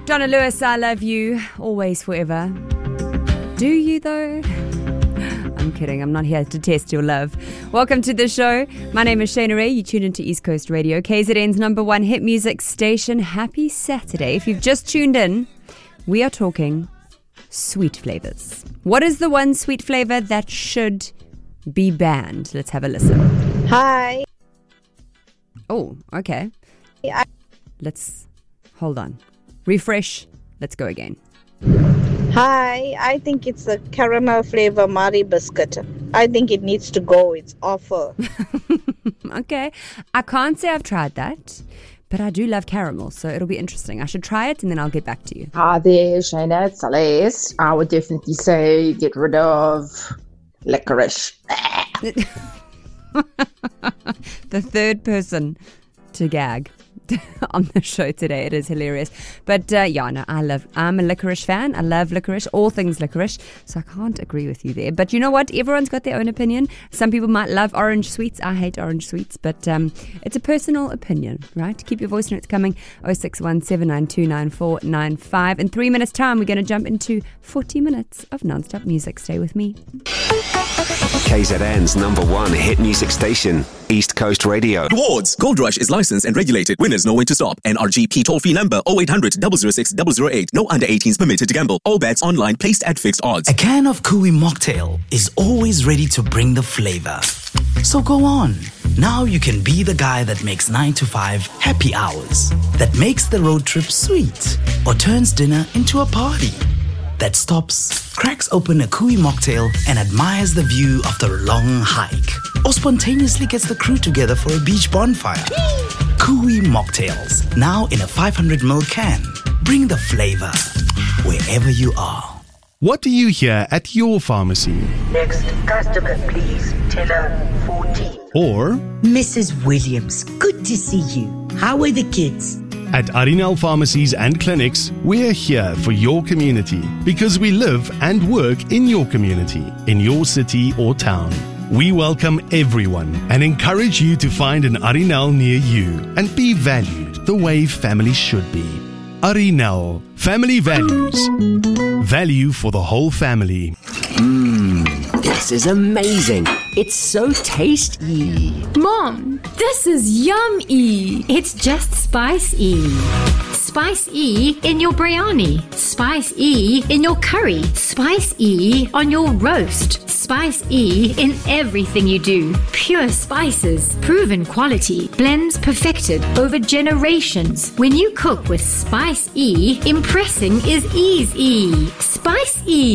Donna Lewis, I love you, always, forever. Do you, though? I'm kidding. I'm not here to test your love. Welcome to the show. My name is Shayna Ray. You tune into East Coast Radio, KZN's #1 hit music station. Happy Saturday. If you've just tuned in, we are talking sweet flavors. What is the one sweet flavor that should be banned? Let's have a listen. Hi. Oh, okay. Let's hold on. Refresh. Let's go again. Hi. I think it's the caramel flavor Marie biscuit. I think it needs to go. It's awful. Okay. I can't say I've tried that, but I do love caramel, so it'll be interesting. I should try it and then I'll get back to you. Hi there, Shayna. It's Celeste. I would definitely say get rid of licorice. The third person to gag on the show today. It is hilarious. But I'm a licorice fan. I love licorice, all things licorice. So I can't agree with you there. But you know what? Everyone's got their own opinion. Some people might love orange sweets. I hate orange sweets. But it's a personal opinion, right? Keep your voice notes coming. 0617929495. In 3 minutes' time, we're going to jump into 40 minutes of non-stop music. Stay with me. KZN's #1 hit music station, East Coast Radio. Rewards. Gold Rush is licensed and regulated. Winners know when to stop. NRGP toll-free number 0800 006 008. No under 18s permitted to gamble. All bets online placed at fixed odds. A can of Kui mocktail is always ready to bring the flavor. So go on. Now you can be the guy that makes 9 to 5 happy hours. That makes the road trip sweet. Or turns dinner into a party. That stops, cracks open a Kui mocktail and admires the view after a long hike. Or spontaneously gets the crew together for a beach bonfire. Kui mocktails, now in a 500ml can. Bring the flavor wherever you are. What do you hear at your pharmacy? Next customer, please. Teller 14. Or Mrs. Williams, good to see you. How are the kids? at Arinal Pharmacies and Clinics, we're here for your community because we live and work in your community, in your city or town. We welcome everyone and encourage you to find an Arinal near you and be valued the way family should be. Arinal, family values. Value for the whole family. This is amazing. It's so tasty. Mom, this is yummy. It's just Spice-E. Spice-E in your biryani. Spice-E in your curry. Spice-E on your roast. Spice-E in everything you do. Pure spices, proven quality, blends perfected over generations. When you cook with Spice-E, impressing is easy. Spice-E.